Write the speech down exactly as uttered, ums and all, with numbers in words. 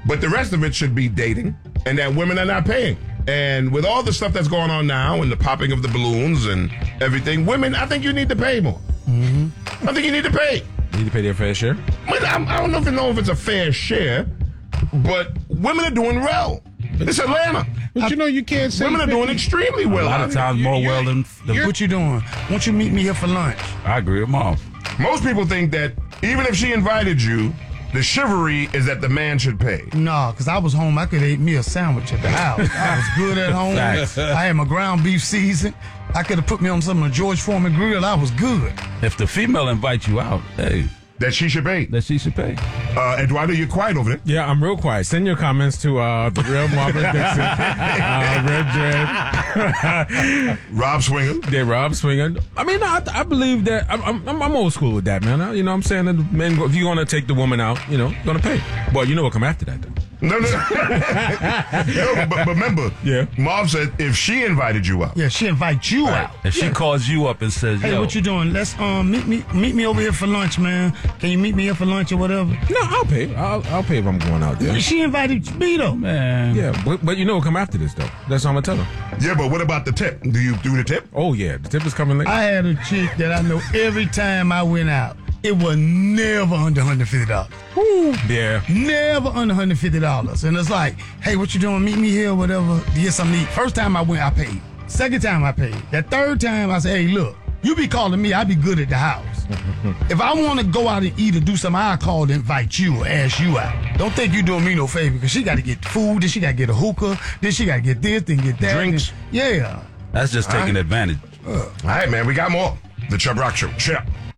but the rest of it should be dating, and that women are not paying. And with all the stuff that's going on now and the popping of the balloons and everything, women, I think you need to pay more. Mm-hmm. I think you need to pay. You need to pay their fair share? But I, I don't know if you know if it's a fair share, but women are doing well. It's Atlanta. But I, you know you can't say women are doing extremely well. A lot of times more well than... The, what you doing? Won't you meet me here for lunch? I agree with Mom. Most people think that even if she invited you, the chivalry is that the man should pay. No, because I was home. I could have ate me a sandwich at the house. I was good at home. I had my ground beef seasoned. I could have put me on some of the George Foreman grill. I was good. If the female invites you out, hey... That she should pay. That she should pay. Uh, Eduardo, you're quiet over there. Yeah, I'm real quiet. Send your comments to uh, the real Marvin Dixon, uh, Red Dread, Rob Swingham. Yeah, Rob Swingham. I mean, I, I believe that I'm, I'm, I'm old school with that, man. I, you know, what I'm saying that men, if you're gonna take the woman out, you know, you're gonna pay. Well, you know what come after that, though. No, no, no. but, but remember, yeah. Mom said if she invited you out. Yeah, she invites you right. out. If yeah. she calls you up and says, "Hey, yo, what you doing? Let's um meet me meet me over here for lunch, man. Can you meet me here for lunch or whatever?" No, I'll pay. I'll, I'll pay if I'm going out there. She invited me though, man. Yeah, but, but you know what come after this though. That's what I'm gonna tell her. Yeah, but what about the tip? Do you do the tip? Oh yeah, the tip is coming later. I had a chick that I know every time I went out. It was never under one hundred fifty dollars. Ooh, yeah. Never under one hundred fifty dollars. And it's like, hey, what you doing? Meet me here or whatever. To get something to eat. First time I went, I paid. Second time I paid. That third time I said, hey, look, you be calling me, I be good at the house. If I want to go out and eat or do something, I'll call to invite you or ask you out. Don't think you doing me no favor because she got to get food, then she got to get a hookah, then she got to get this, then get that. Drinks. And, yeah. That's just taking right. advantage. Uh, all right, man, we got more. The Chubb Rock Show. Shut up.